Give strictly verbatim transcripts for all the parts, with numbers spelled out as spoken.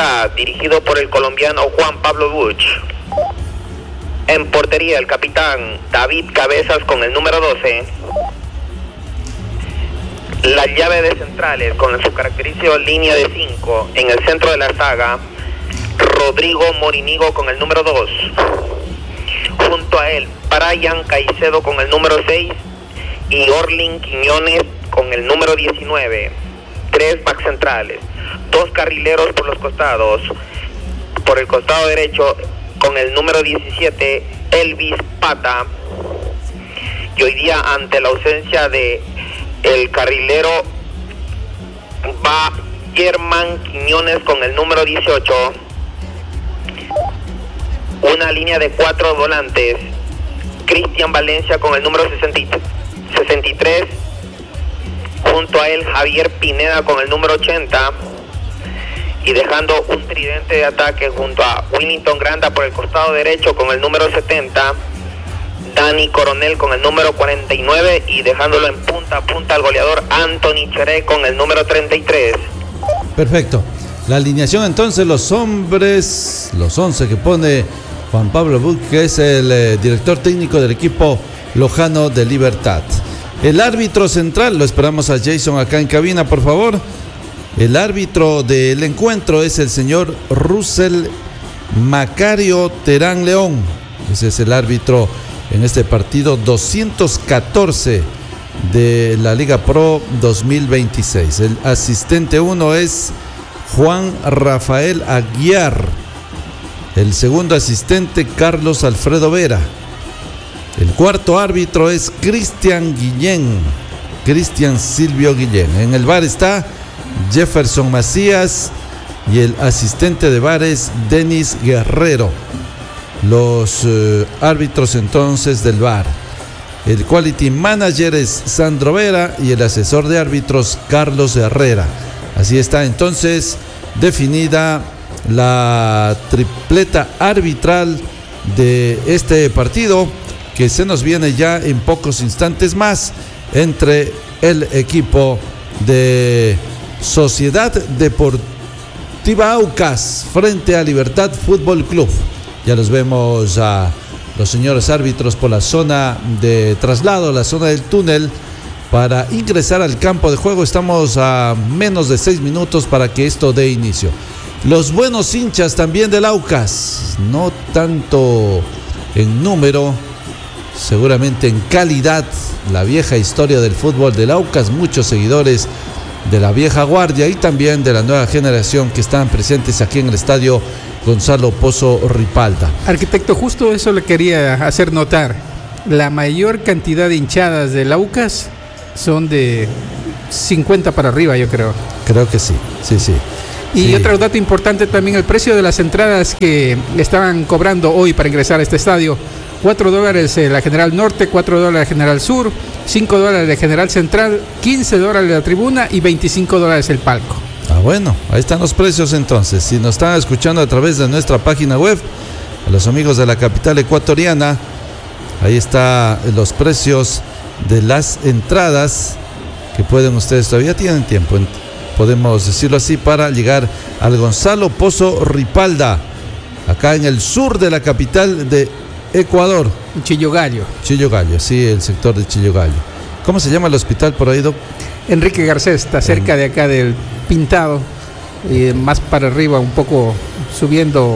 Libertad, dirigido por el colombiano Juan Pablo Buch. En portería, el capitán David Cabezas con el número doce. La llave de centrales con su característica línea de cinco. En el centro de la saga, Rodrigo Morinigo con el número dos. Junto a él, Brian Caicedo con el número seis y Orlin Quiñones con el número diecinueve. Tres back centrales, dos carrileros por los costados. Por el costado derecho, con el número diecisiete, Elvis Pata. Y hoy día, ante la ausencia de el carrilero, va Germán Quiñones con el número dieciocho. Una línea de cuatro volantes, Cristian Valencia con el número sesenta y tres. Junto a él, Javier Pineda con el número ochenta. Y dejando un tridente de ataque junto a Willington Granda por el costado derecho con el número setenta. Dani Coronel con el número cuarenta y nueve. Y dejándolo en punta a punta al goleador Anthony Cheré con el número treinta y tres. Perfecto. La alineación entonces, los hombres, los once que pone Juan Pablo Buch, que es el eh, director técnico del equipo lojano de Libertad. El árbitro central, lo esperamos a Jason acá en cabina, por favor. El árbitro del encuentro es el señor Russell Macario Terán León. Ese es el árbitro en este partido doscientos catorce de la Liga Pro dos mil veintiséis. El asistente uno es Juan Rafael Aguiar. El segundo asistente, Carlos Alfredo Vera. El cuarto árbitro es Cristian Guillén, Cristian Silvio Guillén. En el V A R está Jefferson Macías y el asistente de V A R es Denis Guerrero. Los uh, árbitros entonces del V A R. El quality manager es Sandro Vera y el asesor de árbitros Carlos Herrera. Así está entonces definida la tripleta arbitral de este partido, que se nos viene ya en pocos instantes más entre el equipo de Sociedad Deportiva Aucas frente a Libertad Fútbol Club. Ya los vemos a los señores árbitros por la zona de traslado, la zona del túnel, para ingresar al campo de juego. Estamos a menos de seis minutos para que esto dé inicio. Los buenos hinchas también del Aucas, no tanto en número, seguramente en calidad, la vieja historia del fútbol del Aucas, muchos seguidores de la vieja guardia y también de la nueva generación que están presentes aquí en el estadio Gonzalo Pozo Ripalda. Arquitecto, justo eso le quería hacer notar. La mayor cantidad de hinchadas del Aucas son de cincuenta para arriba, yo creo. Creo que sí, sí, sí. Y sí. Otro dato importante también, el precio de las entradas que estaban cobrando hoy para ingresar a este estadio: cuatro dólares la General Norte, cuatro dólares la General Sur, cinco dólares la General Central, quince dólares la tribuna y veinticinco dólares el palco. Ah, bueno, ahí están los precios entonces. Si nos están escuchando a través de nuestra página web, a los amigos de la capital ecuatoriana, ahí están los precios de las entradas que pueden ustedes, todavía tienen tiempo, podemos decirlo así, para llegar al Gonzalo Pozo Ripalda, acá en el sur de la capital de Ecuador. Chillogallo. Chillogallo, sí, el sector de Chillogallo. ¿Cómo se llama el hospital por ahí, Doc? Enrique Garcés, está cerca de acá del Pintado, y más para arriba, un poco subiendo,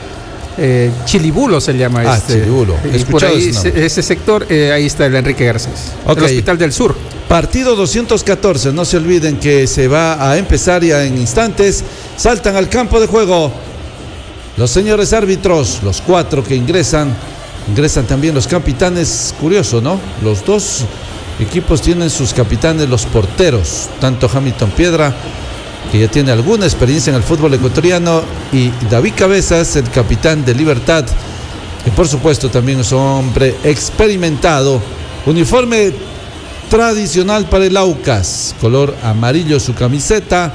eh, Chilibulo se llama. Ah, este, Chilibulo. Y por ahí, ese, ese sector, eh, ahí está el Enrique Garcés, okay. El Hospital del Sur. Partido doscientos catorce, no se olviden que se va a empezar ya en instantes. Saltan al campo de juego los señores árbitros, los cuatro que ingresan. Ingresan también los capitanes, curioso, ¿no? Los dos equipos tienen sus capitanes, los porteros, tanto Hamilton Piedra, que ya tiene alguna experiencia en el fútbol ecuatoriano, y David Cabezas, el capitán de Libertad, que por supuesto también es un hombre experimentado. Uniforme tradicional para el Aucas, color amarillo su camiseta,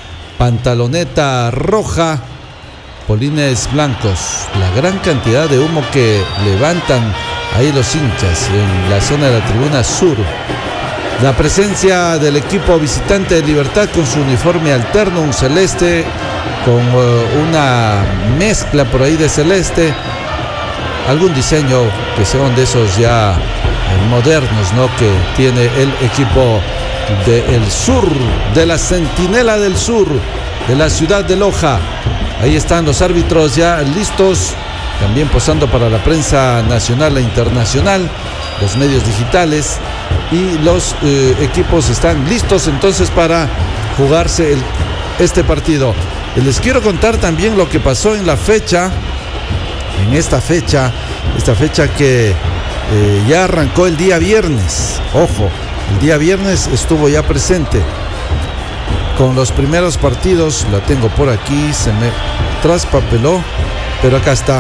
pantaloneta roja, polines blancos. La gran cantidad de humo que levantan ahí los hinchas en la zona de la tribuna sur. La presencia del equipo visitante de Libertad con su uniforme alterno, un celeste con uh, una mezcla por ahí de celeste, algún diseño que sean de esos ya eh, modernos, ¿no?, que tiene el equipo del sur, de la Centinela del Sur, de la ciudad de Loja. Ahí están los árbitros ya listos, también posando para la prensa nacional e internacional, los medios digitales, y los eh, equipos están listos entonces para jugarse el, este partido. Les quiero contar también lo que pasó en la fecha, en esta fecha, esta fecha que eh, ya arrancó el día viernes. Ojo, el día viernes estuvo ya presente con los primeros partidos. La tengo por aquí, se me traspapeló, pero acá está.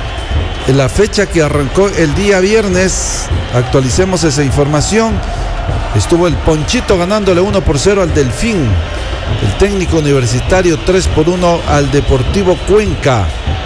En la fecha que arrancó el día viernes, actualicemos esa información. Estuvo el Ponchito ganándole uno por cero al Delfín. El Técnico Universitario tres por uno al Deportivo Cuenca.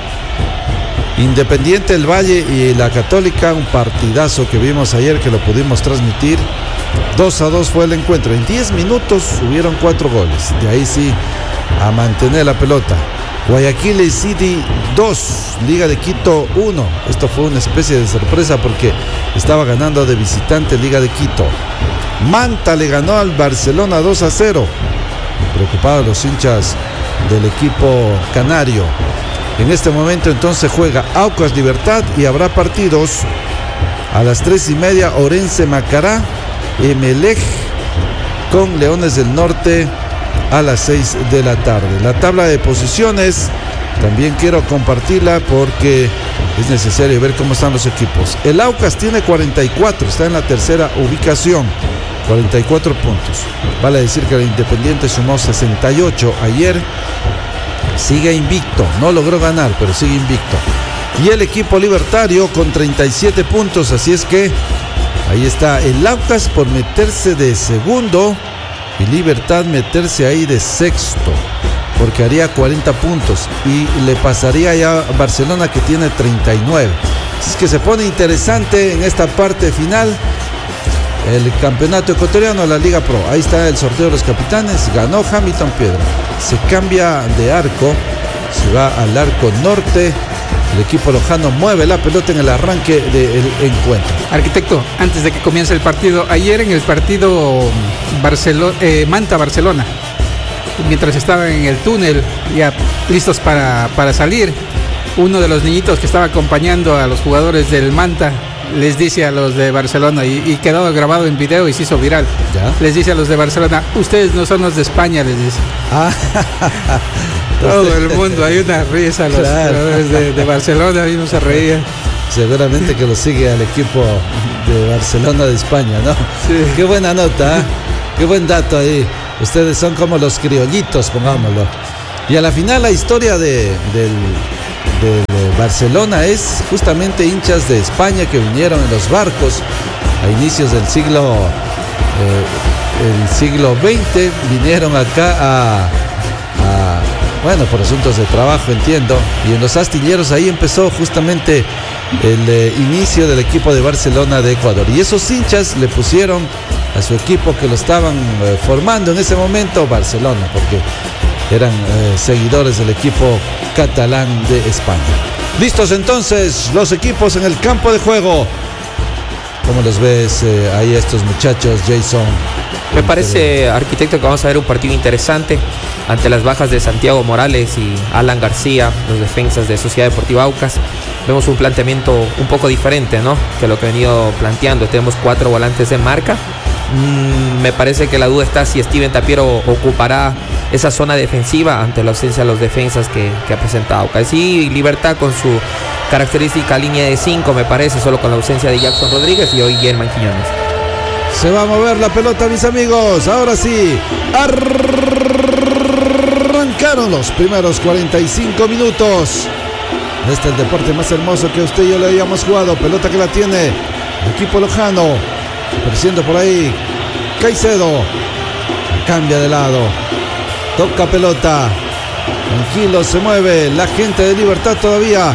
Independiente del Valle y la Católica, un partidazo que vimos ayer, que lo pudimos transmitir. dos a dos fue el encuentro. En diez minutos hubieron cuatro goles. De ahí sí, a mantener la pelota. Guayaquil City dos, Liga de Quito uno. Esto fue una especie de sorpresa porque estaba ganando de visitante Liga de Quito. Manta le ganó al Barcelona dos a cero. Preocupados los hinchas del equipo canario. En este momento entonces juega Aucas Libertad y habrá partidos a las tres y media. Orense Macará, Emelec con Leones del Norte a las seis de la tarde. La tabla de posiciones también quiero compartirla porque es necesario ver cómo están los equipos. El Aucas tiene cuarenta y cuatro, está en la tercera ubicación, cuarenta y cuatro puntos. Vale decir que el Independiente sumó sesenta y ocho ayer. Sigue invicto, no logró ganar, pero sigue invicto. Y el equipo libertario con treinta y siete puntos, así es que ahí está el Aucas por meterse de segundo y Libertad meterse ahí de sexto, porque haría cuarenta puntos y le pasaría ya a Barcelona, que tiene treinta y nueve. Así es que se pone interesante en esta parte final el campeonato ecuatoriano, la Liga Pro. Ahí está el sorteo de los capitanes. Ganó Hamilton Piedra. Se cambia de arco, se va al arco norte. El equipo lojano mueve la pelota en el arranque del encuentro. Arquitecto, antes de que comience el partido, ayer en el partido Barcelo- eh, Manta-Barcelona, mientras estaban en el túnel, ya listos para, para salir, uno de los niñitos que estaba acompañando a los jugadores del Manta les dice a los de Barcelona, y, y quedó grabado en video y se hizo viral. ¿Ya? Les dice a los de Barcelona: ustedes no son los de España, les dice. Ah. Todo el mundo, hay una risa, los claro. jugadores de, de Barcelona mismo se reían. Seguramente que lo sigue al equipo de Barcelona de España, ¿no? Sí. Qué buena nota, ¿eh? Qué buen dato ahí. Ustedes son como los criollitos, pongámoslo. Y a la final la historia de, del, del Barcelona es justamente hinchas de España que vinieron en los barcos a inicios del siglo eh, el siglo veinte, vinieron acá a, a bueno, por asuntos de trabajo, entiendo, y en los astilleros ahí empezó justamente el eh, inicio del equipo de Barcelona de Ecuador, y esos hinchas le pusieron a su equipo que lo estaban eh, formando en ese momento Barcelona, porque eran eh, seguidores del equipo catalán de España. Listos entonces los equipos en el campo de juego. ¿Cómo los ves eh, ahí estos muchachos, Jason? Me parece, arquitecto, que vamos a ver un partido interesante ante las bajas de Santiago Morales y Alan García, los defensas de Sociedad Deportiva Aucas. Vemos un planteamiento un poco diferente, ¿no?, que lo que he venido planteando. Tenemos cuatro volantes de marca. Mm, me parece que la duda está si Steven Tapiero ocupará esa zona defensiva ante la ausencia de los defensas que, que ha presentado Aucas. Y Libertad con su característica línea de cinco, me parece, solo con la ausencia de Jackson Rodríguez y hoy Germán Quiñones. Se va a mover la pelota, mis amigos. Ahora sí, arrancaron los primeros cuarenta y cinco minutos. Este es el deporte más hermoso que usted y yo le habíamos jugado. Pelota que la tiene el equipo lojano. Apareciendo por ahí Caicedo. Cambia de lado. Toca pelota. Tranquilo, se mueve la gente de Libertad todavía.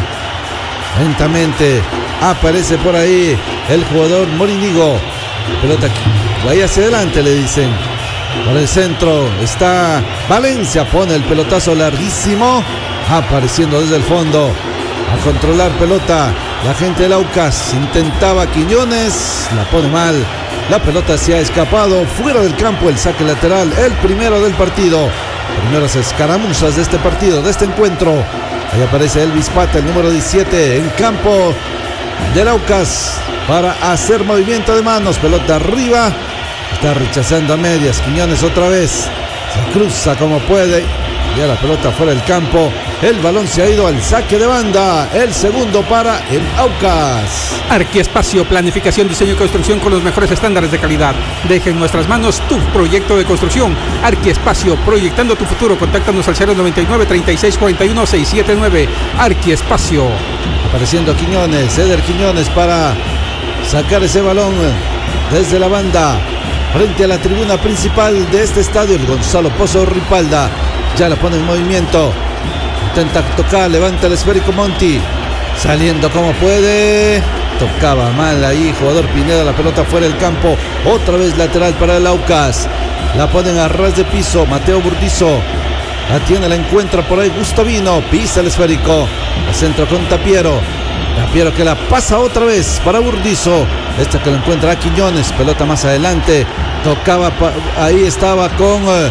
Lentamente aparece por ahí el jugador Morinigo. Pelota vaya hacia adelante, le dicen. Por el centro está Valencia, pone el pelotazo larguísimo, apareciendo desde el fondo a controlar pelota la gente del Aucas. Intentaba Quiñones, la pone mal, la pelota se ha escapado fuera del campo, el saque lateral, el primero del partido, primeras escaramuzas de este partido, de este encuentro. Ahí aparece Elvis Pata, el número diecisiete, en campo del Aucas para hacer movimiento de manos, pelota arriba. Está rechazando a medias, Quiñones otra vez, se cruza como puede, ya la pelota fuera del campo, el balón se ha ido al saque de banda, el segundo para el Aucas. Arquiespacio, planificación, diseño y construcción con los mejores estándares de calidad. Deja en nuestras manos tu proyecto de construcción. Arquiespacio, proyectando tu futuro. Contáctanos al cero noventa y nueve, treinta y seis, cuarenta y uno, seiscientos setenta y nueve. Arquiespacio. Apareciendo Quiñones, Eder Quiñones para sacar ese balón desde la banda frente a la tribuna principal de este estadio. El Gonzalo Pozo Ripalda ya la pone en movimiento, intenta tocar, levanta el esférico Monti, saliendo como puede, tocaba mal ahí, jugador Pineda, la pelota fuera del campo, otra vez lateral para el Aucas, la ponen a ras de piso, Mateo Burdizo, la tiene, la encuentra por ahí Gustavino, pisa el esférico, el centro con Tapiero, Tapiero que la pasa otra vez para Burdizo, este que lo encuentra a Quiñones, pelota más adelante, tocaba, ahí estaba con eh,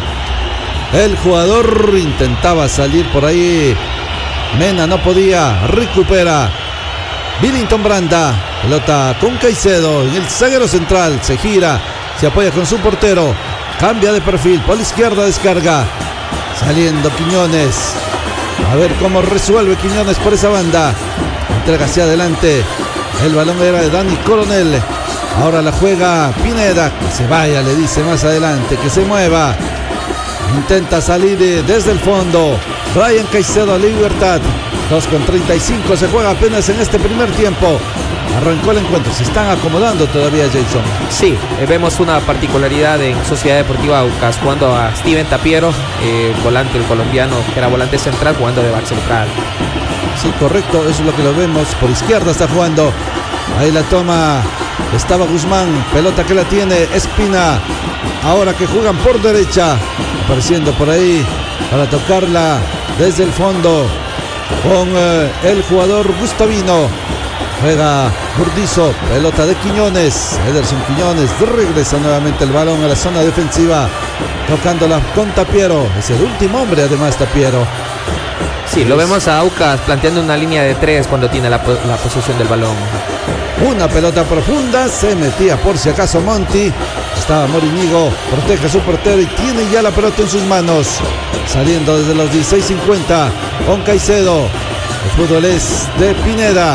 el jugador, intentaba salir por ahí, Mena no podía, recupera Billington Branda, pelota con Caicedo en el zaguero central, se gira, se apoya con su portero, cambia de perfil, por la izquierda descarga, saliendo Quiñones, a ver cómo resuelve Quiñones por esa banda, entrega hacia adelante, el balón era de Dani Coronel, ahora la juega Pineda, que se vaya, le dice más adelante, que se mueva, intenta salir desde el fondo, Brian Caicedo a Libertad, dos con treinta y cinco, se juega apenas en este primer tiempo, arrancó el encuentro, se están acomodando todavía, Jason. Sí, eh, vemos una particularidad en Sociedad Deportiva Aucas, jugando a Steven Tapiero, eh, volante el colombiano, que era volante central, jugando de back central. Sí, correcto, eso es lo que lo vemos, por izquierda está jugando, ahí la toma, estaba Guzmán, pelota que la tiene Espina, ahora que juegan por derecha, apareciendo por ahí para tocarla desde el fondo con eh, el jugador Gustavino, juega Burdizo, pelota de Quiñones, Ederson Quiñones, regresa nuevamente el balón a la zona defensiva, tocándola con Tapiero, es el último hombre además Tapiero. Sí, lo vemos a Aucas planteando una línea de tres cuando tiene la, la posesión del balón. Una pelota profunda, se metía por si acaso Monti, estaba Morinigo, protege a su portero y tiene ya la pelota en sus manos, saliendo desde los dieciséis cincuenta con Caicedo, el fútbol es de Pineda,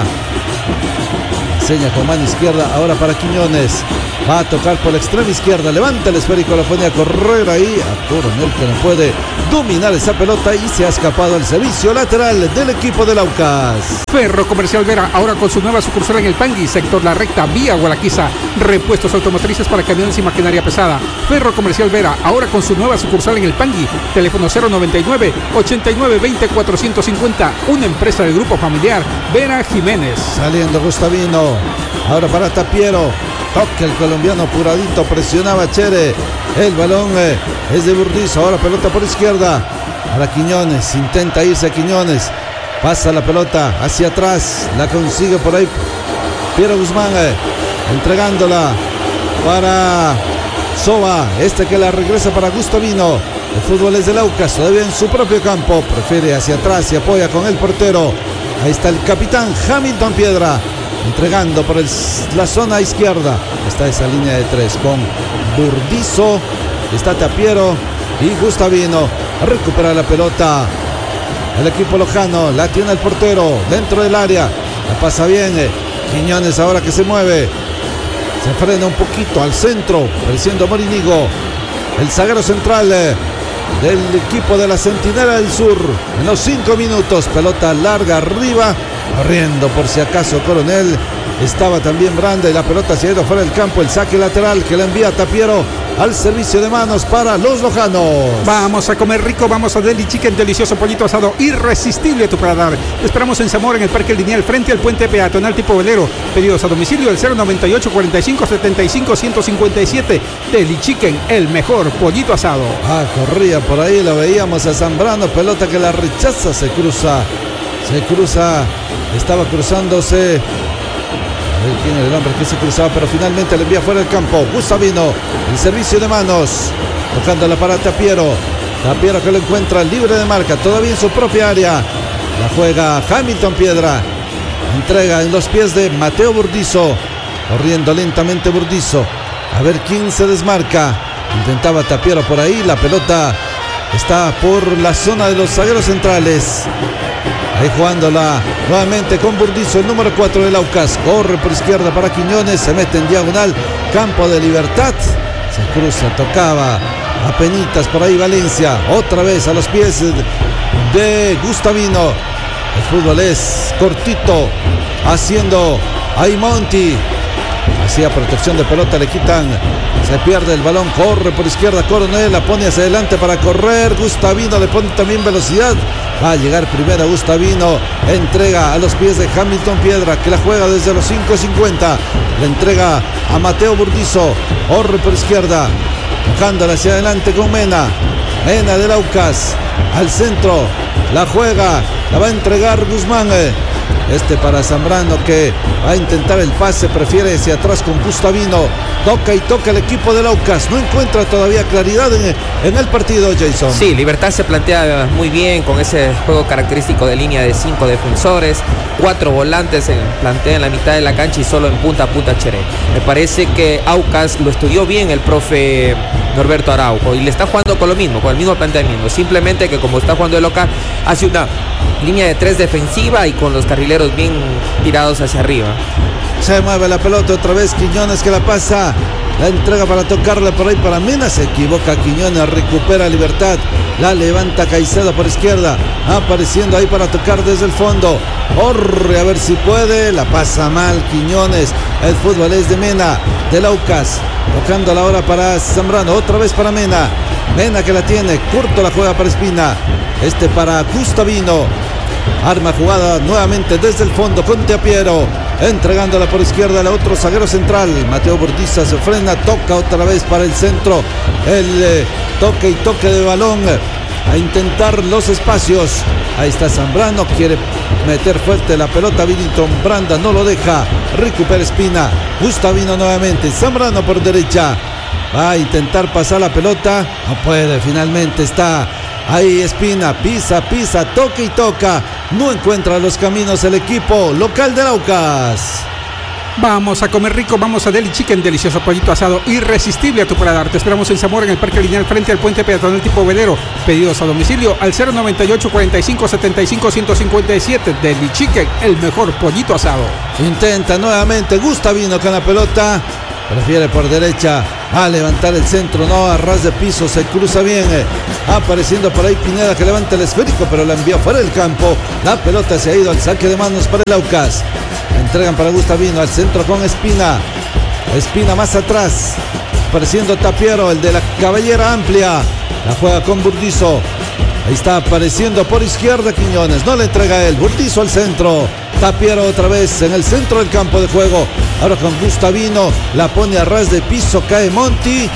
enseña con mano izquierda, ahora para Quiñones, va a tocar por la extrema izquierda, levanta el esférico, lo pone a correr ahí, a Coronel que no puede dominar esa pelota y se ha escapado el servicio lateral del equipo del Aucas. Ferro Comercial Vera, ahora con su nueva sucursal en el Pangui, sector La Recta, vía Gualaquiza, repuestos automotrices para camiones y maquinaria pesada. Ferro Comercial Vera, ahora con su nueva sucursal en el Pangui, teléfono cero noventa y nueve, ochenta y nueve, veinte, cuatrocientos cincuenta, una empresa del grupo familiar Vera Jiménez. Saliendo Gustavino, ahora para Tapiero, toque el colombiano apuradito, presionaba Chere, el balón eh, es de Burdizo, ahora pelota por izquierda, para Quiñones, intenta irse a Quiñones, pasa la pelota hacia atrás, la consigue por ahí Piero Guzmán, eh, entregándola para Soba, este que la regresa para Gustavino, el fútbol es del Aucas, todavía en su propio campo, prefiere hacia atrás, se apoya con el portero, ahí está el capitán Hamilton Piedra, entregando por el, la zona izquierda, está esa línea de tres con Burdizo, está Tapiero y Gustavino, a recuperar la pelota el equipo lojano, la tiene el portero dentro del área, la pasa bien eh, Quiñones ahora que se mueve, se frena un poquito al centro, apareciendo Morinigo, el zaguero central eh, del equipo de la Centinela del Sur, en los cinco minutos, pelota larga arriba, corriendo por si acaso Coronel. Estaba también Branda y la pelota se ha ido fuera del campo. El saque lateral que le envía Tapiero al servicio de manos para los lojanos. Vamos a comer rico, vamos a Deli Chicken, delicioso pollito asado, irresistible a tu paladar. Te esperamos en Zamora, en el Parque Lineal, frente al puente peatonal tipo velero. Pedidos a domicilio del cero noventa y ocho, cuarenta y cinco, setenta y cinco, ciento cincuenta y siete. Deli Chicken, el mejor pollito asado. Ah, corría por ahí, lo veíamos a Zambrano, pelota que la rechaza, se cruza, se cruza, estaba cruzándose. A ver quién era el hombre que se cruzaba, pero finalmente le envía fuera del campo. Gustavino, el servicio de manos, tocándola para Tapiero. Tapiero que lo encuentra libre de marca, todavía en su propia área. La juega Hamilton Piedra. Entrega en los pies de Mateo Burdizo. Corriendo lentamente Burdizo. A ver quién se desmarca. Intentaba Tapiero por ahí. La pelota está por la zona de los zagueros centrales. Ahí jugándola nuevamente con Burdizo, el número cuatro del Aucas. Corre por izquierda para Quiñones, se mete en diagonal, campo de Libertad. Se cruza, tocaba apenitas por ahí Valencia. Otra vez a los pies de Gustavino. El fútbol es cortito, haciendo ahí Monti. Hacía protección de pelota, le quitan, se pierde el balón, corre por izquierda Coronel, la pone hacia adelante para correr, Gustavino le pone también velocidad, va a llegar primero Gustavino, entrega a los pies de Hamilton Piedra, que la juega desde los cinco cincuenta, le entrega a Mateo Burdizo, corre por izquierda, tocándola hacia adelante con Mena, Mena del Aucas, al centro, la juega, la va a entregar Guzmán. Este para Zambrano, que va a intentar el pase, prefiere hacia atrás con Gustavino. Toca y toca el equipo del Aucas. No encuentra todavía claridad en, en el partido, Jason. Sí, Libertad se plantea muy bien con ese juego característico de línea de cinco defensores. Cuatro volantes se plantea en la mitad de la cancha y solo en punta a punta Cheré. Me parece que Aucas lo estudió bien el profe Norberto Araujo y le está jugando con lo mismo, con el mismo planteamiento. Simplemente que como está jugando el local, hace una línea de tres defensiva y con los carrileros bien tirados hacia arriba. Se mueve la pelota otra vez Quiñones, que la pasa, la entrega para tocarla por ahí para Mena, se equivoca Quiñones, recupera Libertad, la levanta Caicedo por izquierda, apareciendo ahí para tocar desde el fondo, corre a ver si puede, la pasa mal Quiñones. El fútbol es de Mena, del Aucas, tocando la hora para Zambrano, otra vez para Mena, Mena que la tiene, Curto la juega para Espina, este para Gustavino, arma jugada nuevamente desde el fondo con Tapiero, entregándola por izquierda al otro zaguero central, Mateo Burdizo se frena, toca otra vez para el centro, el eh, toque y toque de balón, a intentar los espacios, ahí está Zambrano, quiere meter fuerte la pelota, Billington, Branda no lo deja, recupera Espina, Gustavino nuevamente, Zambrano por derecha, va a intentar pasar la pelota, no puede, finalmente está ahí Espina, pisa, pisa, toca y toca, no encuentra los caminos el equipo local del Aucas. Vamos a comer rico, vamos a Deli Chicken, delicioso pollito asado, irresistible a tu paladar. Te esperamos en Zamora, en el Parque Lineal, frente al puente peatonal tipo velero. Pedidos a domicilio al cero noventa y ocho, cuarenta y cinco, setenta y cinco, ciento cincuenta y siete. Deli Chicken, el mejor pollito asado. Intenta nuevamente Gustavino con la pelota, prefiere por derecha a levantar el centro, no a ras de piso, se cruza bien, eh, apareciendo por ahí Pineda que levanta el esférico, pero la envió fuera del campo, la pelota se ha ido al saque de manos para el Aucas, entregan para Gustavino, al centro con Espina, Espina más atrás, apareciendo Tapiero, el de la cabellera amplia, la juega con Burdizo, ahí está apareciendo por izquierda Quiñones, no le entrega él, Burdizo al centro, Tapiero otra vez en el centro del campo de juego, ahora con Gustavino, la pone a ras de piso, cae Monti,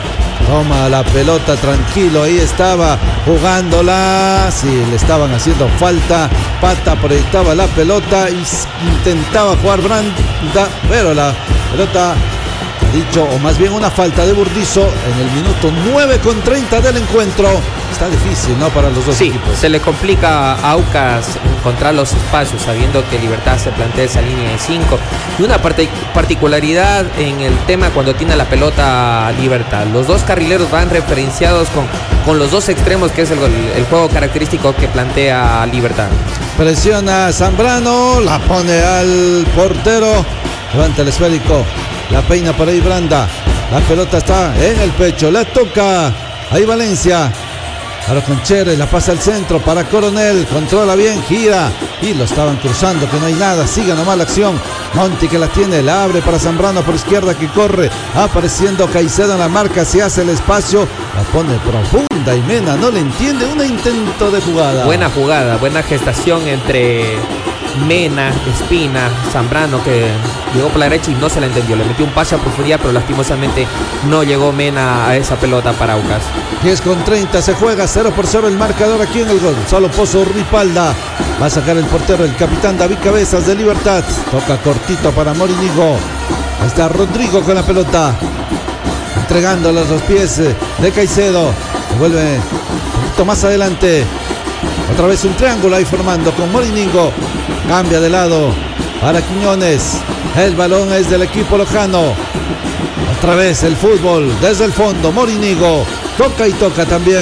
toma la pelota tranquilo, ahí estaba jugándola, sí, le estaban haciendo falta, Pata proyectaba la pelota y intentaba jugar Branda, pero la pelota, dicho, o más bien una falta de Burdizo en el minuto nueve con treinta del encuentro. Está difícil, ¿no? Para los dos sí, equipos. Se le complica a Aucas encontrar los espacios, sabiendo que Libertad se plantea esa línea de cinco. Y una parte, particularidad en el tema cuando tiene la pelota Libertad. Los dos carrileros van referenciados con, con los dos extremos, que es el, el juego característico que plantea Libertad. Presiona Zambrano, la pone al portero, levanta el esférico, la peina por ahí Branda, la pelota está en el pecho, la toca ahí Valencia, Ahora con Chere, la pasa al centro para Coronel, controla bien, gira y lo estaban cruzando, que no hay nada, sigue nomás la acción. Monti que la tiene, la abre para Zambrano por izquierda que corre, apareciendo Caicedo en la marca, se hace el espacio, la pone profunda y Mena no le entiende, un intento de jugada. Buena jugada, buena gestación entre Mena, Espina, Zambrano, que llegó por la derecha y no se la entendió, le metió un pase a profundidad, pero lastimosamente no llegó Mena a esa pelota para Aucas. diez con treinta se juega, cero por cero el marcador aquí en el gol. Solo Pozo Ripalda va a sacar el portero, el capitán David Cabezas de Libertad. Toca cortito para Morinigo. Ahí está Rodrigo con la pelota, entregándola a los pies de Caicedo. Vuelve un poquito más adelante. Otra vez un triángulo ahí formando con Morinigo. Cambia de lado para Quiñones. El balón es del equipo lojano. Otra vez el fútbol desde el fondo. Morinigo toca y toca también.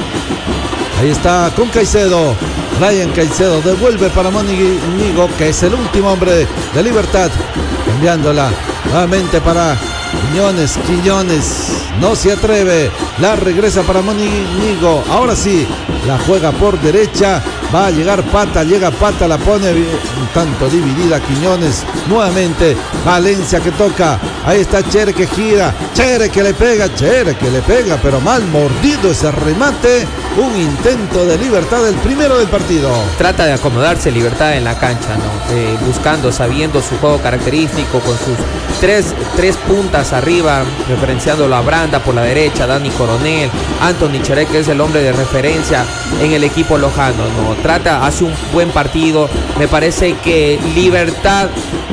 Ahí está con Caicedo. Ryan Caicedo devuelve para Morinigo, que es el último hombre de Libertad. Cambiándola nuevamente para Quiñones. Quiñones no se atreve. La regresa para Morinigo. Ahora sí, la juega por derecha. Va a llegar Pata, llega Pata, la pone un tanto dividida Quiñones. Nuevamente Valencia que toca. Ahí está Chere que gira. Chere que le pega, Chere que le pega, pero mal mordido ese remate. Un intento de Libertad, el primero del partido. Trata de acomodarse Libertad en la cancha, ¿no? Eh, buscando, sabiendo su juego característico, con sus tres, tres puntas arriba, referenciándolo a Branda por la derecha, Dani Coronel, Anthony Chere, que es el hombre de referencia en el equipo lojano, ¿no? Trata, hace un buen partido. Me parece que Libertad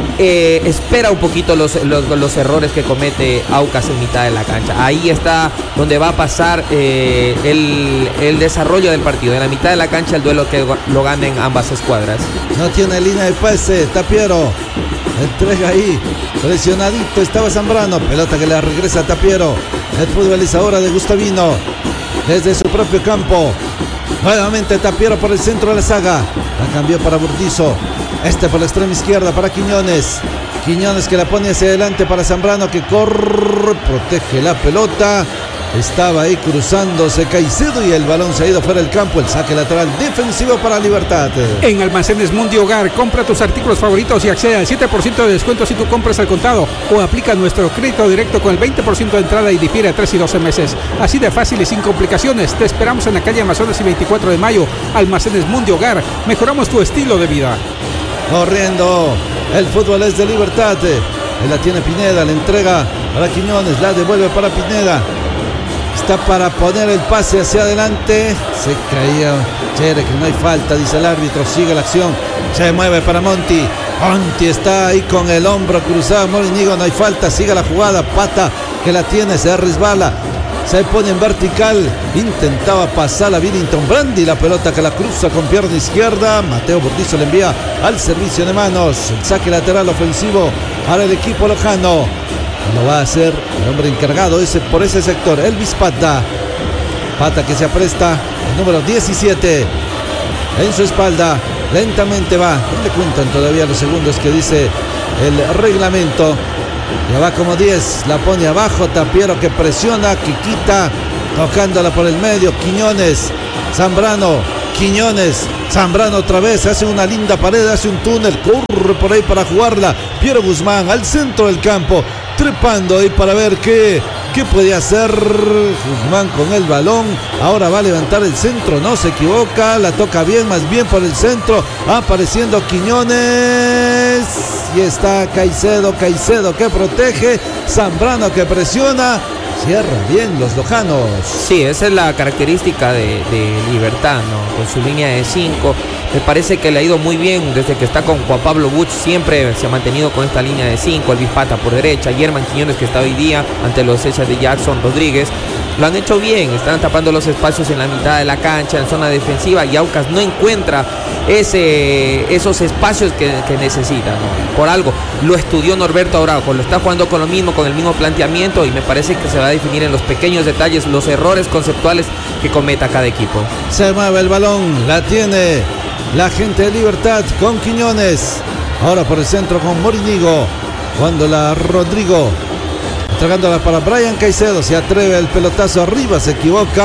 eh, espera un poquito los, los, los errores que comete Aucas en mitad de la cancha. Ahí está donde va a pasar eh, el, el desarrollo del partido. En la mitad de la cancha el duelo que lo ganen ambas escuadras. No tiene línea de pase, Tapiero entrega ahí, presionadito estaba Zambrano, pelota que le regresa a Tapiero. El fútbol es ahora de Gustavino, desde su propio campo. Nuevamente Tapiero por el centro de la saga, la cambió para Burdizo, este por la extrema izquierda para Quiñones. Quiñones que la pone hacia adelante para Zambrano, que corre, protege la pelota. Estaba ahí cruzándose Caicedo y el balón se ha ido fuera del campo. El saque lateral defensivo para Libertad. En Almacenes Mundi Hogar, compra tus artículos favoritos y accede al siete por ciento de descuento si tú compras al contado o aplica nuestro crédito directo con el veinte por ciento de entrada y difiere a tres y doce meses. Así de fácil y sin complicaciones. Te esperamos en la calle Amazonas y veinticuatro de mayo. Almacenes Mundi Hogar. Mejoramos tu estilo de vida. Corriendo. El fútbol es de Libertad. Él la tiene Pineda. La entrega para Quiñones. La devuelve para Pineda. Está para poner el pase hacia adelante. Se caía Chere, que no hay falta, dice el árbitro. Sigue la acción. Se mueve para Monti. Monti está ahí con el hombro cruzado. Morinigo, no hay falta. Sigue la jugada. Pata que la tiene, se resbala. Se pone en vertical. Intentaba pasar a Billington Brandi. La pelota que la cruza con pierna izquierda. Mateo Burdizo le envía al servicio de manos. El saque lateral ofensivo para el equipo lojano. Lo va a hacer el hombre encargado ese, por ese sector, Elvis Pata. Pata que se apresta, el número diecisiete en su espalda. Lentamente va, no le cuentan todavía los segundos que dice el reglamento. Ya va como diez, la pone abajo. Tapiero que presiona, que quita, tocándola por el medio. Quiñones, Zambrano, Quiñones, Zambrano otra vez, hace una linda pared, hace un túnel, corre por ahí para jugarla. Piero Guzmán al centro del campo, trepando ahí para ver qué, qué puede hacer Guzmán con el balón. Ahora va a levantar el centro, no se equivoca, la toca bien, más bien por el centro, apareciendo Quiñones. Y está Caicedo, Caicedo que protege, Zambrano que presiona. Cierran bien los lojanos. Sí, esa es la característica de, de Libertad, ¿no? Con su línea de cinco. Me parece que le ha ido muy bien desde que está con Juan Pablo Butch. Siempre se ha mantenido con esta línea de cinco. Elvis Pata por derecha, Germán Quiñones, que está hoy día ante los hechas de Jackson Rodríguez. Lo han hecho bien, están tapando los espacios en la mitad de la cancha, en zona defensiva, y Aucas no encuentra ese, esos espacios que, que necesita, ¿no? Por algo, lo estudió Norberto Araujo, lo está jugando con lo mismo, con el mismo planteamiento, y me parece que se va a definir en los pequeños detalles los errores conceptuales que cometa cada equipo. Se mueve el balón, la tiene la gente de Libertad con Quiñones, ahora por el centro con Morinigo, cuando la Rodrigo, entregándola para Brian Caicedo, se atreve el pelotazo arriba, se equivoca,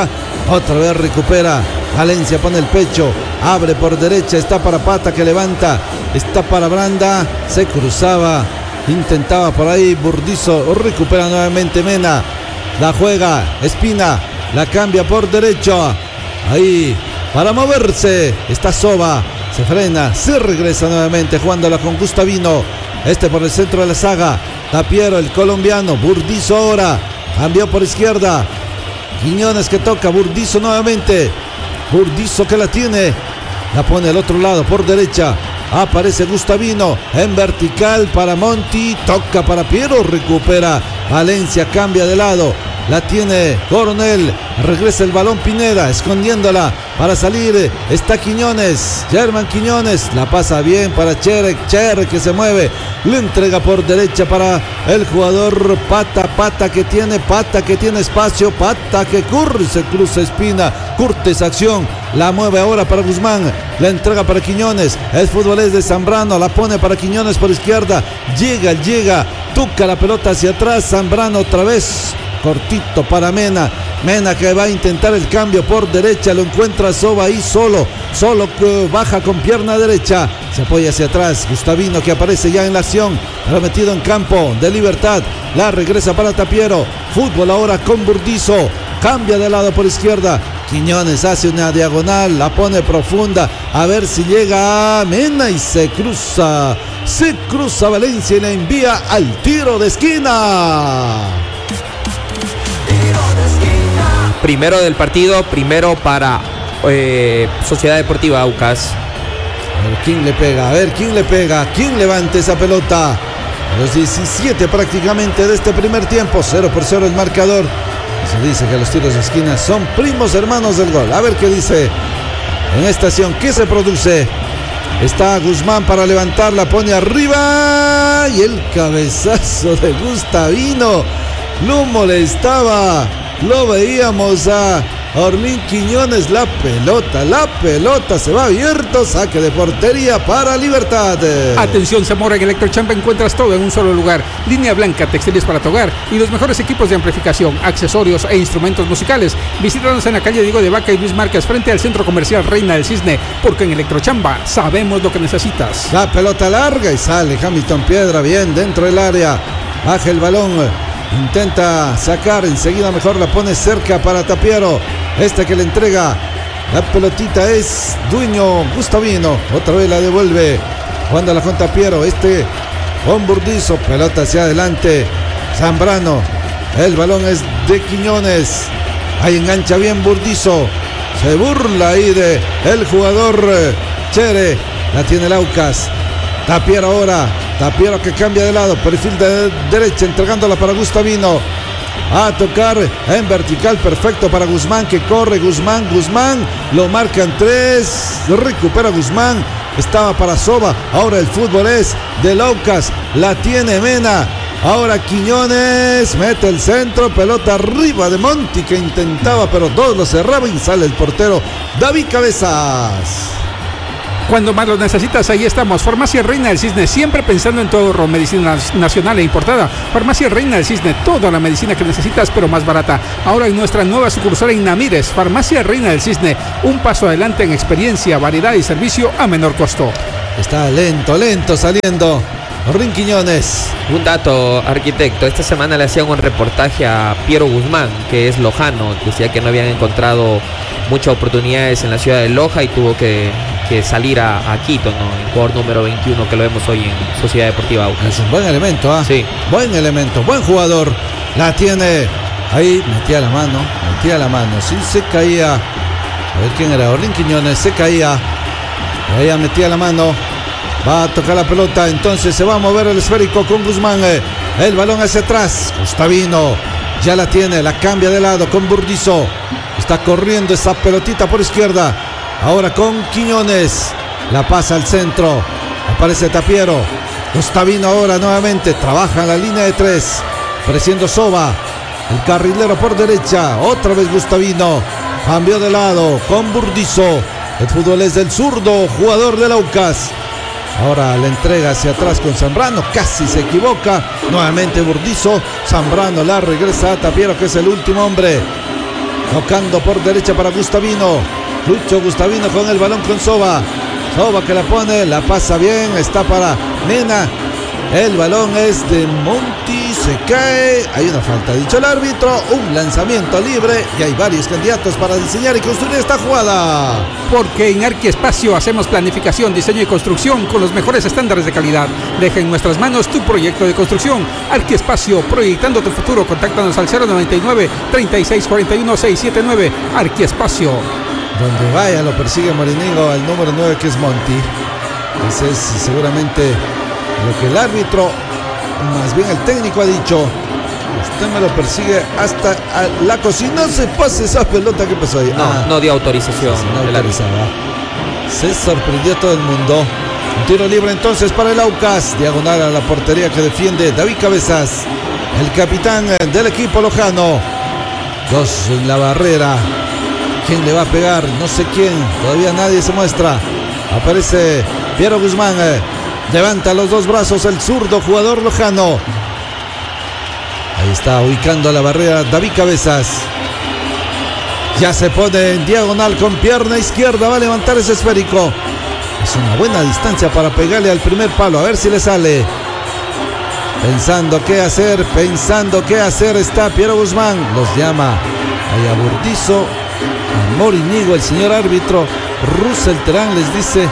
Otra vez recupera. Valencia pone el pecho. Abre por derecha. Está para Pata que levanta. Está para Branda. Se cruzaba. Intentaba por ahí Burdizo. Recupera nuevamente Mena. La juega Espina. La cambia por derecho. Ahí para moverse. Está Soba. Se frena. Se regresa nuevamente jugándola con Gustavino. Este por el centro de la saga. Tapiero, el colombiano. Burdizo ahora. Cambió por izquierda. Quiñones que toca. Burdizo nuevamente. Burdizo que la tiene. La pone al otro lado por derecha. Aparece Gustavino en vertical para Monti. Toca para Piero. Recupera Valencia. Cambia de lado. La tiene Coronel. Regresa el balón Pineda. Escondiéndola para salir. Está Quiñones. Germán Quiñones. La pasa bien para Cherek. Cherek que se mueve. Le entrega por derecha para el jugador Pata. Pata que tiene. Pata que tiene espacio. Pata que corre. Se cruza Espina. Curte esa acción. La mueve ahora para Guzmán. La entrega para Quiñones. El futbolés de Zambrano. La pone para Quiñones por izquierda. Llega, llega. Toca la pelota hacia atrás. Zambrano otra vez. Cortito para Mena. Mena que va a intentar el cambio por derecha. Lo encuentra Soba ahí solo. Solo que baja con pierna derecha. Se apoya hacia atrás. Gustavino que aparece ya en la acción. Pero metido en campo de Libertad. La regresa para Tapiero. Fútbol ahora con Burdizo. Cambia de lado por izquierda. Quiñones hace una diagonal. La pone profunda. A ver si llega a Mena y se cruza. Se cruza Valencia y la envía al tiro de esquina. Primero del partido, primero para eh, Sociedad Deportiva Aucas. A ver quién le pega, a ver quién le pega, quién levanta esa pelota. A los diecisiete prácticamente de este primer tiempo, cero por cero el marcador. Se dice que los tiros de esquina son primos hermanos del gol. A ver qué dice en esta acción, qué se produce. Está Guzmán para levantarla, pone arriba y el cabezazo de Gustavino lo molestaba. Lo veíamos a Orlín Quiñones, la pelota, la pelota se va abierto, saque de portería para Libertad. Atención Zamora, en Electrochamba encuentras todo en un solo lugar. Línea blanca, textiles para tu hogar y los mejores equipos de amplificación, accesorios e instrumentos musicales. Visítanos en la calle Diego de Vaca y Luis Márquez frente al Centro Comercial Reina del Cisne, porque en Electrochamba sabemos lo que necesitas. La pelota larga y sale Hamilton Piedra bien dentro del área. Baja el balón. Intenta sacar, enseguida mejor la pone cerca para Tapiero. Este que le entrega la pelotita es Dueño Gustavino. Otra vez la devuelve. Jugando la con Tapiero. Este con Burdizo. Pelota hacia adelante. Zambrano. El balón es de Quiñones. Ahí engancha bien Burdizo. Se burla ahí de el jugador Chere. La tiene el Aucas. Tapiero ahora. Tapiero que cambia de lado, perfil de derecha, entregándola para Gustavino. A tocar en vertical, perfecto para Guzmán, que corre Guzmán, Guzmán, lo marcan tres, recupera Guzmán, estaba para Soba, ahora el fútbol es de Aucas, la tiene Mena, ahora Quiñones, mete el centro, pelota arriba de Monti que intentaba, pero dos lo cerraban y sale el portero David Cabezas. Cuando más lo necesitas, ahí estamos. Farmacia Reina del Cisne, siempre pensando en todo ahorro, medicina nacional e importada. Farmacia Reina del Cisne, toda la medicina que necesitas, pero más barata. Ahora en nuestra nueva sucursal en Namírez, Farmacia Reina del Cisne, un paso adelante en experiencia, variedad y servicio a menor costo. Está lento, lento saliendo Orlín Quiñones. Un dato, arquitecto, esta semana le hacían un reportaje a Piero Guzmán, que es lojano, decía que no habían encontrado muchas oportunidades en la ciudad de Loja y tuvo que, que salir a, a Quito, ¿no? El jugador número veintiuno que lo vemos hoy en Sociedad Deportiva Aucas. Es un buen elemento, ¿ah? ¿eh? Sí. Buen elemento, buen jugador. La tiene ahí, metía la mano, metía la mano. Sí, se caía. A ver quién era, Orlín Quiñones, se caía. Y ella metía la mano. Va a tocar la pelota, entonces se va a mover el esférico con Guzmán. El balón hacia atrás. Gustavino ya la tiene, la cambia de lado con Burdizo. Está corriendo esa pelotita por izquierda. Ahora con Quiñones. La pasa al centro. Aparece Tapiero. Gustavino ahora nuevamente. Trabaja en la línea de tres. Ofreciendo Soba. El carrilero por derecha. Otra vez Gustavino. Cambió de lado con Burdizo. El fútbol es del zurdo, jugador del Aucas. Ahora la entrega hacia atrás con Zambrano, casi se equivoca, nuevamente Burdizo, Zambrano la regresa a Tapiero que es el último hombre. tocando por derecha para Gustavino. Lucho Gustavino con el balón con Soba. Soba que la pone, la pasa bien, está para Mena. El balón es de Monti, se cae, hay una falta, dicho el árbitro, un lanzamiento libre y hay varios candidatos para diseñar y construir esta jugada. Porque en Arquiespacio hacemos planificación, diseño y construcción con los mejores estándares de calidad. Deja en nuestras manos tu proyecto de construcción. Arquiespacio, proyectando tu futuro. Contáctanos al cero noventa y nueve, treinta y seis, cuarenta y uno, seiscientos setenta y nueve. Arquiespacio. Donde vaya lo persigue Morinigo, al número nueve que es Monti. Ese es seguramente lo que el árbitro, más bien el técnico, ha dicho. Usted me lo persigue hasta la cocina. No se pase esa pelota. ¿Qué pasó ahí? No, ah, no dio autorización. No autorizaba. Se sorprendió todo el mundo. Un tiro libre entonces para el Aucas. Diagonal a la portería que defiende David Cabezas, el capitán del equipo lojano. Dos en la barrera. ¿Quién le va a pegar? No sé quién. Todavía nadie se muestra. Aparece Piero Guzmán. Levanta los dos brazos el zurdo jugador lojano. Ahí está ubicando la barrera David Cabezas. Ya se pone en diagonal con pierna izquierda. Va a levantar ese esférico. Es una buena distancia para pegarle al primer palo. A ver si le sale. Pensando qué hacer. Pensando qué hacer está Piero Guzmán. Los llama ahí a Burdizo, a Morinigo, el señor árbitro. Russell Terán les dice: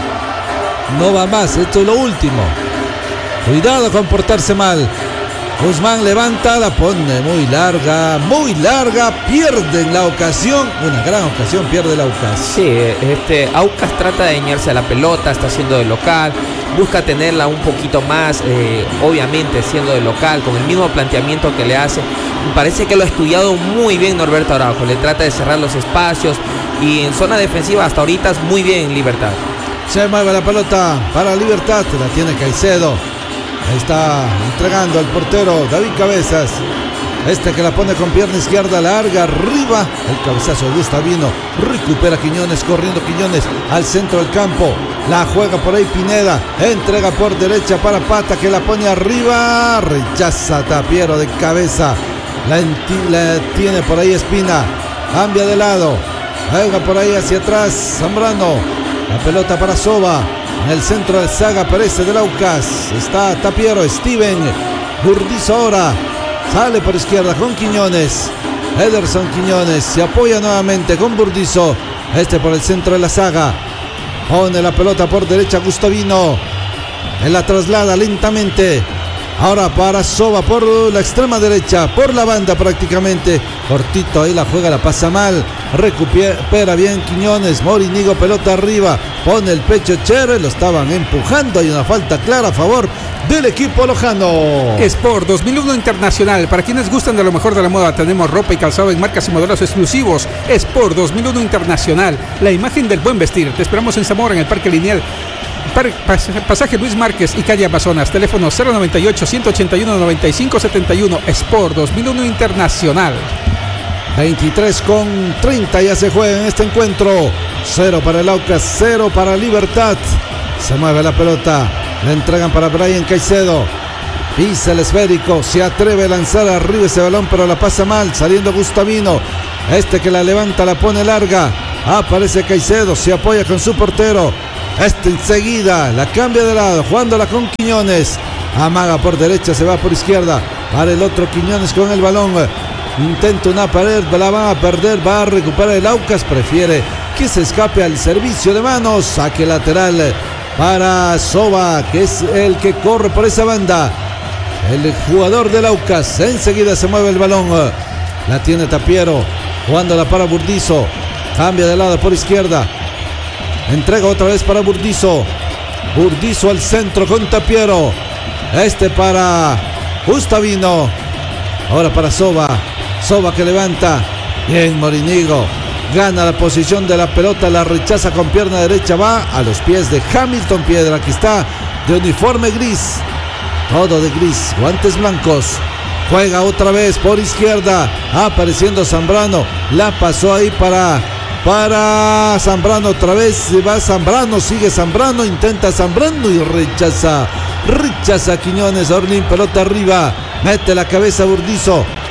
no va más, esto es lo último. Cuidado con portarse mal. Guzmán levanta, la pone muy larga, muy larga, pierde en la ocasión, una gran ocasión, pierde la Aucas. Sí, este, Aucas trata de dañarse a la pelota, está siendo de local, busca tenerla un poquito más, eh, obviamente siendo de local, con el mismo planteamiento que le hace. Me parece que lo ha estudiado muy bien Norberto Araujo, le trata de cerrar los espacios y en zona defensiva hasta ahorita es muy bien Libertad. Se mueve la pelota para Libertad, la tiene Caicedo. Ahí está entregando al portero David Cabezas. Este que la pone con pierna izquierda larga arriba. El cabezazo de Gustavino. Recupera Quiñones, corriendo Quiñones al centro del campo. La juega por ahí Pineda. Entrega por derecha para Pata que la pone arriba. Rechaza Tapiero de cabeza. La, la tiene por ahí Espina. Cambia de lado. Juega por ahí hacia atrás Zambrano. La pelota para Soba. En el centro de saga aparece del Aucas. Está Tapiero, Steven. Burdizo ahora. Sale por izquierda con Quiñones. Ederson Quiñones se apoya nuevamente con Burdizo. Este por el centro de la saga. Pone la pelota por derecha Gustavino. Él la traslada lentamente. Ahora para Soba por la extrema derecha, por la banda prácticamente. Cortito, ahí la juega, la pasa mal. Recupera bien Quiñones. Morinigo, pelota arriba. Pone el pecho Cher, lo estaban empujando. Hay una falta clara a favor del equipo lojano. Sport dos mil uno Internacional. Para quienes gustan de lo mejor de la moda, tenemos ropa y calzado en marcas y modelos exclusivos. Sport dos mil uno Internacional. La imagen del buen vestir. Te esperamos en Zamora, en el Parque Lineal. Pasaje Luis Márquez y calle Amazonas. Teléfono cero noventa y ocho, ciento ochenta y uno, noventa y cinco setenta y uno. Sport dos mil uno Internacional. veintitrés con treinta ya se juega en este encuentro. Cero para el Aucas, cero para Libertad. Se mueve la pelota. La entregan para Brian Caicedo. Pisa el esférico. Se atreve a lanzar arriba ese balón, pero la pasa mal. Saliendo Gustavino. Este que la levanta, la pone larga. Aparece Caicedo. Se apoya con su portero. Este enseguida la cambia de lado, jugándola con Quiñones. Amaga por derecha, se va por izquierda. Para el otro Quiñones con el balón. Intenta una pared, la va a perder, va a recuperar el Aucas. Prefiere que se escape al servicio de manos. Saque lateral para Soba, que es el que corre por esa banda. El jugador del Aucas. Enseguida se mueve el balón. La tiene Tapiero, jugándola para Burdizo. Cambia de lado por izquierda. Entrega otra vez para Burdizo. Burdizo al centro con Tapiero. Este para Gustavino. Ahora para Soba. Soba que levanta. Bien Morinigo. Gana la posición de la pelota. La rechaza con pierna derecha. Va a los pies de Hamilton Piedra. Aquí está de uniforme gris. Todo de gris. Guantes blancos. Juega otra vez por izquierda. Apareciendo Zambrano. La pasó ahí para... Para Zambrano otra vez, va Zambrano, sigue Zambrano, intenta Zambrano y rechaza, rechaza Quiñones, Orlín, pelota arriba, mete la cabeza Burdizo,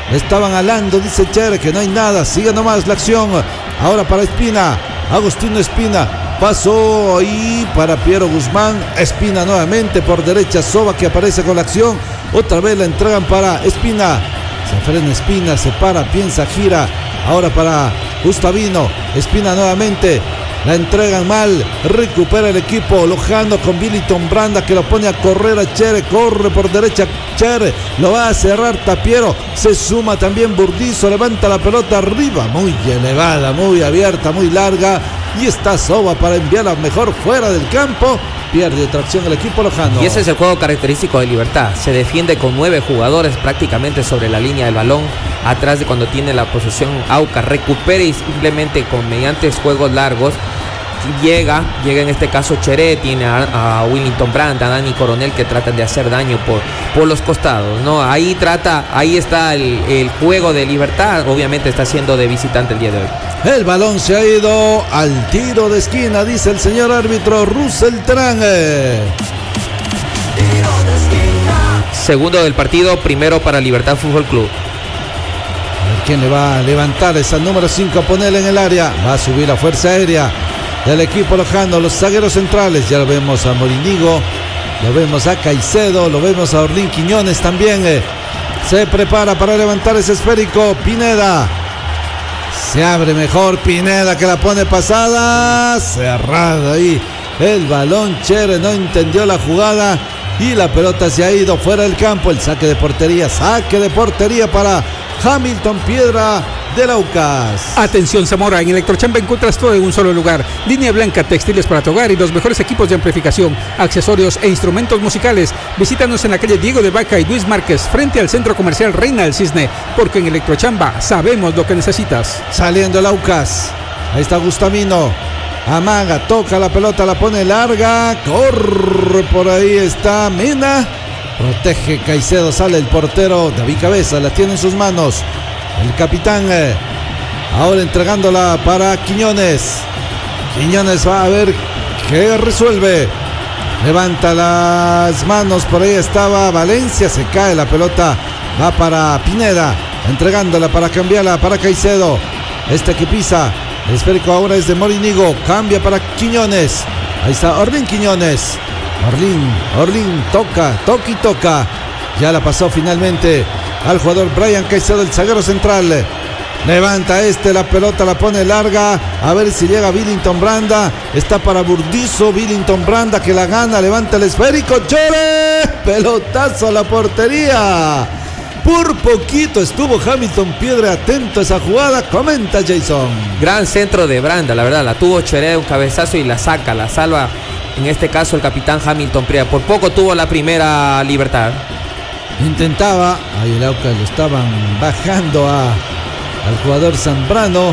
estaban alando, dice Cher, que no hay nada. Sigue nomás la acción. Ahora para Espina. Agustino Espina. Pasó ahí para Piero Guzmán. Espina nuevamente por derecha. Soba que aparece con la acción. Otra vez la entregan para Espina. Se frena Espina, se para, piensa, gira. Ahora para Gustavino. Espina nuevamente. La entregan mal, recupera el equipo lojano con Billington Branda que lo pone a correr a Chere, corre por derecha Chere, lo va a cerrar Tapiero, se suma también Burdizo, levanta la pelota arriba, muy elevada, muy abierta, muy larga, y está Soba para enviarla mejor fuera del campo, pierde tracción el equipo lojano. Y ese es el juego característico de Libertad, se defiende con nueve jugadores prácticamente sobre la línea del balón, atrás de cuando tiene la posesión Aucas, recupera y simplemente con mediante juegos largos llega, llega en este caso Cheré, tiene a, a Willington Brandt, a Dani Coronel que tratan de hacer daño por, por los costados, ¿no? Ahí trata, ahí está el, el juego de Libertad, obviamente está siendo de visitante el día de hoy. El balón se ha ido al tiro de esquina, dice el señor árbitro Russell Terán. Segundo del partido, primero para Libertad Fútbol Club. A ver quién le va a levantar esa número cinco, ponerle en el área, va a subir la fuerza aérea del equipo lojano, los zagueros centrales, ya lo vemos a Morinigo, lo vemos a Caicedo, lo vemos a Orlín Quiñones también, eh, se prepara para levantar ese esférico, Pineda, se abre mejor Pineda que la pone pasada, cerrada ahí, el balón, Chere no entendió la jugada y la pelota se ha ido fuera del campo, el saque de portería, saque de portería para Hamilton Piedra del Aucas. Atención Zamora, en Electrochamba encuentras todo en un solo lugar. Línea blanca, textiles para tu hogar y los mejores equipos de amplificación, accesorios e instrumentos musicales. Visítanos en la calle Diego de Vaca y Luis Márquez, frente al Centro Comercial Reina del Cisne, porque en Electrochamba sabemos lo que necesitas. Saliendo el Aucas, ahí está Gustavino, amaga, toca la pelota, la pone larga, corre por ahí, está Mena, protege Caicedo, sale el portero, David Cabeza, la tiene en sus manos. El capitán eh, ahora entregándola para Quiñones. Quiñones va a ver qué resuelve. Levanta las manos, por ahí estaba Valencia, se cae la pelota, va para Pineda, entregándola para cambiarla para Caicedo. Este que pisa, el esférico ahora es de Morinigo, cambia para Quiñones. Ahí está Orlín Quiñones. Orlín, Orlín toca, toca y toca. Ya la pasó finalmente al jugador Brian Caicedo, el zaguero central. Levanta este la pelota, la pone larga. A ver si llega Billington Branda. Está para Burdizo, Billington Branda que la gana. Levanta el esférico. ¡Chore! Pelotazo a la portería. Por poquito estuvo Hamilton Piedra atento a esa jugada. Comenta Jason. Gran centro de Branda, la verdad. La tuvo Cheré, un cabezazo y la saca, la salva. En este caso el capitán Hamilton Piedra. Por poco tuvo la primera Libertad. Intentaba, ahí el Aucas lo estaban bajando a, al jugador Zambrano.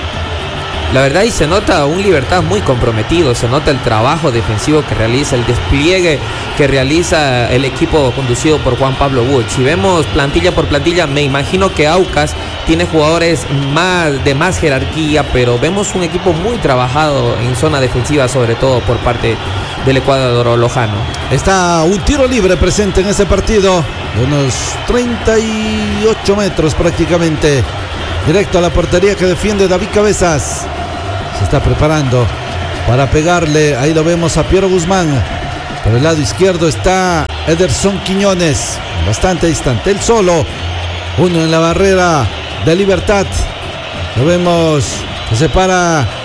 La verdad, y se nota un Libertad muy comprometido, se nota el trabajo defensivo que realiza, el despliegue que realiza el equipo conducido por Juan Pablo Wood. Si vemos plantilla por plantilla, me imagino que Aucas tiene jugadores más de más jerarquía, pero vemos un equipo muy trabajado en zona defensiva, sobre todo por parte del Ecuador lojano. Está un tiro libre presente en este partido, de unos treinta y ocho metros prácticamente, directo a la portería que defiende David Cabezas. Se está preparando para pegarle, ahí lo vemos a Piero Guzmán. Por el lado izquierdo está Ederson Quiñones, bastante distante, él solo, uno en la barrera de Libertad. Lo vemos, se separa